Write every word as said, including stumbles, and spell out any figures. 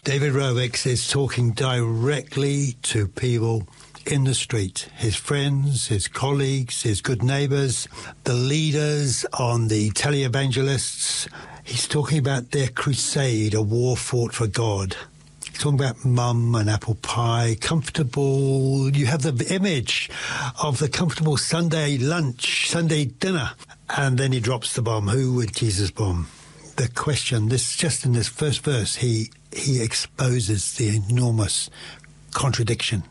David Rovics is talking directly to people in the street, his friends, his colleagues, his good neighbours, the leaders on the televangelists. He's talking about their crusade, a war fought for God. He's talking about mum and apple pie, comfortable. You have the image of the comfortable Sunday lunch, Sunday dinner. And then he drops the bomb. Who would Jesus bomb? The question, this just in this first verse, he he exposes the enormous contradiction